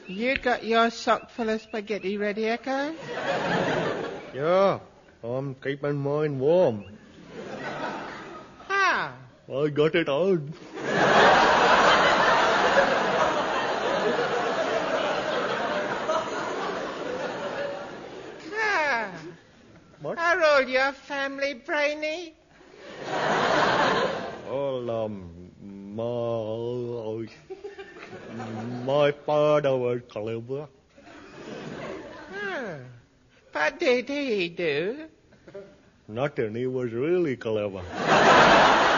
You got your sock full of spaghetti ready, Echo? Yeah, I'm keeping mine warm. How? I got it out. Ah. What? Are all your family brainy? Well, my father was clever. Oh. What did he do? Nothing, he was really clever.